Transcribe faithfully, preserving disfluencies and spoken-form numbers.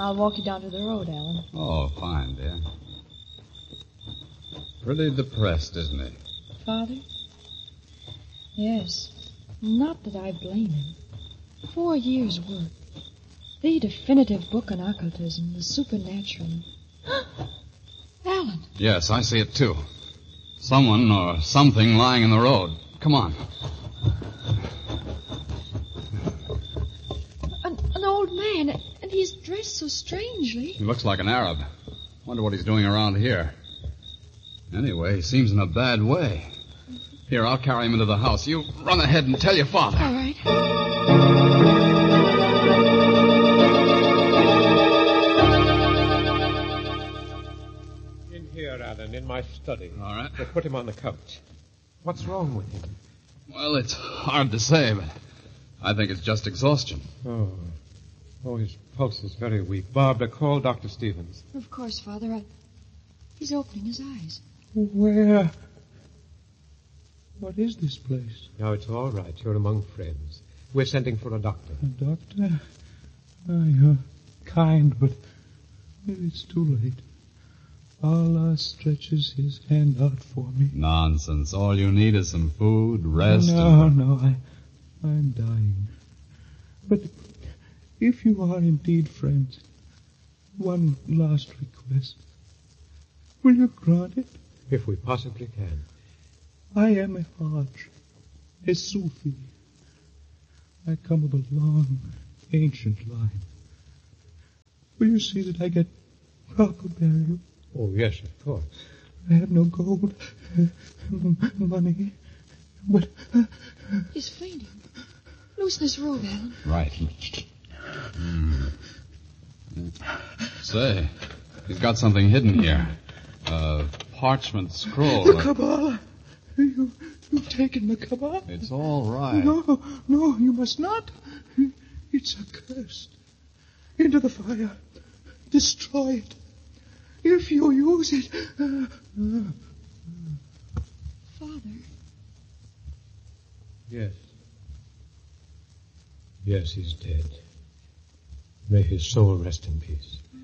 I'll walk you down to the road, Alan. Oh, fine, dear. Pretty depressed, isn't he? Father? Yes. Not that I blame him. Four years' work. The definitive book on occultism, the supernatural. Alan! Yes, I see it, too. Someone or something lying in the road. Come on. An, an old man, and he's dressed so strangely. He looks like an Arab. Wonder what he's doing around here. Anyway, he seems in a bad way. Here, I'll carry him into the house. You run ahead and tell your father. All right. In here, Alan, in my study. All right. They put him on the couch. What's wrong with him? Well, it's hard to say, but I think it's just exhaustion. Oh. Oh, his pulse is very weak. Barbara, call Doctor Stevens. Of course, Father. I... He's opening his eyes. Where? What is this place? Now, it's all right. You're among friends. We're sending for a doctor. A doctor? Oh, you're kind, but it's too late. Allah stretches his hand out for me. Nonsense. All you need is some food, rest, No, and... no, I, I'm dying. But if you are indeed friends, one last request. Will you grant it? If we possibly can. I am a Hajj, a Sufi. I come of a long, ancient line. Will you see that I get proper burial? Oh, yes, of course. I have no gold, uh, money, but... Uh, He's fainting. Loosen this robe, Alan. Right. Mm. Say, he's got something hidden here. A parchment scroll. The Kabbalah. You, you've taken the Kabbalah. It's all right. No, no, you must not. It's accursed. Into the fire. Destroy it. If you use it... Uh, uh, Father. Yes. Yes, he's dead. May his soul rest in peace.